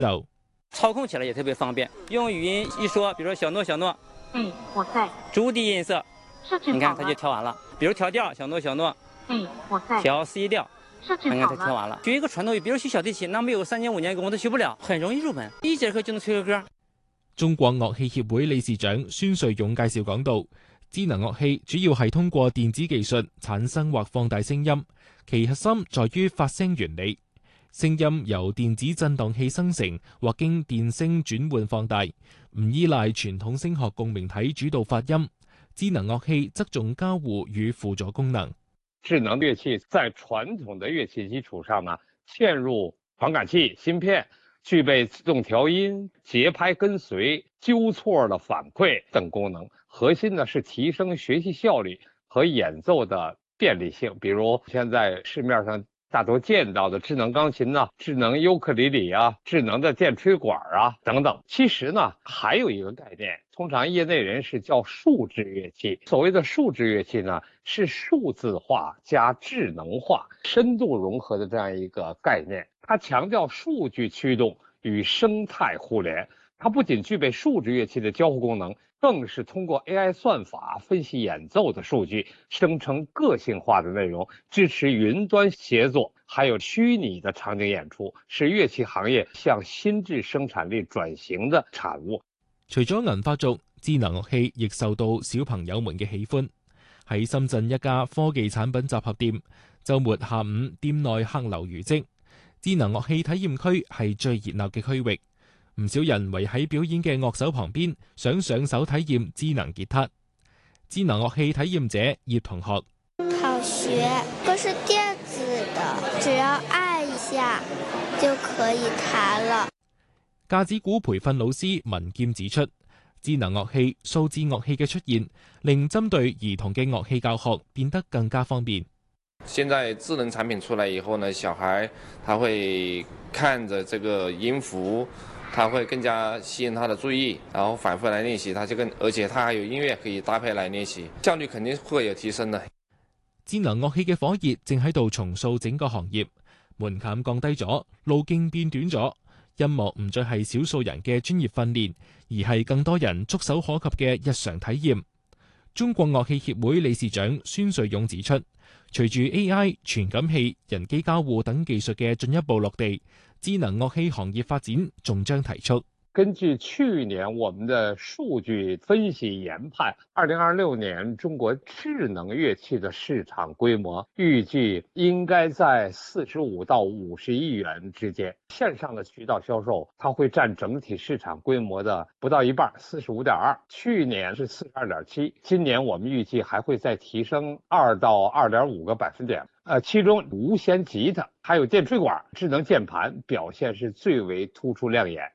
就操控起來也特別方便，用語音一說，比如說小諾小諾， 我在。 逐低音色， 你看它就調完了。比如調調，小諾小諾， 我在。 調 C 調，你看它調完了。學一個傳統語，比如學小提琴，那沒有3年5年功我都學不了，很容易入門，1節課就能吹個歌。 中國樂器協會理事長孫瑞勇介紹講到，智能樂器主要係通過電子技術產生或放大聲音，其核心在於發聲原理。聲音由電子振盪器生成或經電聲轉換放大，唔依賴傳統聲學共鳴體主導發音。智能樂器則重交互與輔助功能。 智能樂器在傳統的樂器基礎上呢，嵌入傳感器、芯片，具備自動調音、節拍跟隨、糾錯的反饋等功能。核心呢是提升學習效率和演奏的便利性。比如現在市面上大多見到的智能鋼琴啊、智能尤克里里啊、智能的電吹管啊等等。其實呢，還有一個概念，通常業內人士叫數字樂器。所謂的數字樂器呢，是數字化加智能化、深度融合的這樣一個概念。它強調數據驅動與生態互聯。它不僅具備數字樂器的交互功能，更是通過 AI 算法分析演奏的數據，生成個性化的內容，支持雲端協作，還有虛擬的場景演出，是樂器行業向新質生產力轉型的產物。 除咗銀髮族，智能樂器亦受到小朋友們嘅喜歡。喺深圳一家科技產品集合店，週末下午店內客流如織，智能樂器體驗區係最熱鬧嘅區域。唔少人圍喺表演嘅樂手旁邊，想上手體驗智能吉他。智能樂器體驗者葉同學： 好學，都是電子的，只要按一下就可以彈了。 架子鼓培訓老師文劍指出，智能樂器、數字樂器嘅出現，令針對兒童嘅樂器教學變得更加方便。 現在智能產品出來以後呢，小孩他會看着這個音符，他會更加吸引他的注意，然後反覆來練習，而且他還有音樂可以搭配來練習，效率肯定會有提升的。 智能樂器嘅火熱正喺度重塑整個行業，門檻降低咗，路徑變短咗，音樂唔再係少數人嘅專業訓練，而係更多人觸手可及嘅日常體驗。中國樂器協會理事長孫瑞勇指出，隨住 AI、傳感器、人機交互等技術嘅進一步落地，智能樂器行業發展仲將提速。 根據去年我們的數據分析研判，2026年中國智能樂器的市場規模預計應該在45到50億元之間。線上的渠道銷售，它會佔整體市場規模的不到一半，45.2%。去年是42.7%，今年我們預計還會再提升2到2.5個百分點。其中無線吉他還有電吹管、智能鍵盤表現是最為突出亮眼。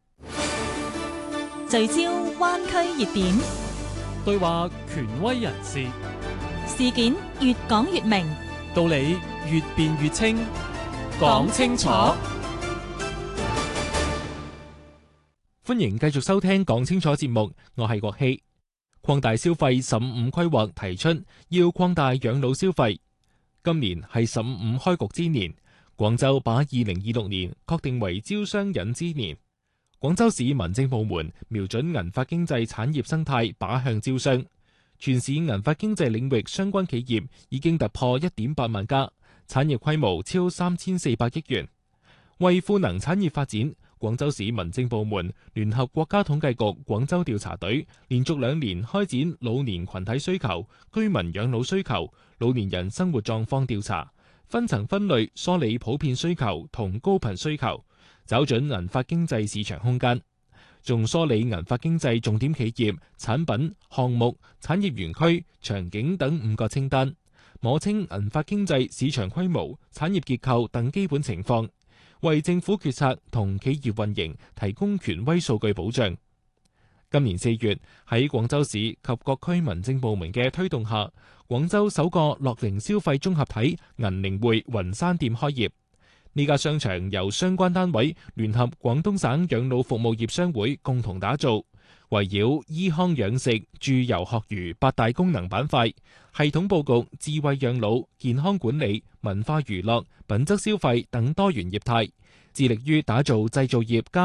聚焦灣區熱點， 對話權威人士， 事件越講越明， 道理越辯越清，講清楚。 歡迎繼續收聽講清楚節目，我係郭希。擴大消費15規劃提出要擴大養老消費，今年係15開局之年，廣州把2026年確定為招商引資年。廣州市民政部門瞄準銀髮經濟產業生態靶向招商，全市銀髮經濟領域相關企業已經突破1.8萬家，產業規模超3400億元。為賦能產業發展，廣州市民政部門聯合國家統計局廣州調查隊，連續2年開展老年群體需求、居民養老需求、老年人生活狀況調查，分層分類梳理普遍需求同高頻需求，找準銀髮經濟市場空間，仲梳理銀髮經濟重點企業、產品、項目、產業園區、場景等5個清單，摸清銀髮經濟市場規模、產業結構等基本情況，為政府決策同企業運營提供權威數據保障。今年4月，喺廣州市及各區民政部門嘅推動下，廣州首個樂齡消費綜合體銀齡匯雲山店開業。呢家商場由相關單位聯合廣東省養老服務業商會共同打造，圍繞醫康養食、住遊學娛8大功能板塊，系統佈局智慧養老、健康管理、文化娛樂、品質消費等多元業態， 致力於打造製造業加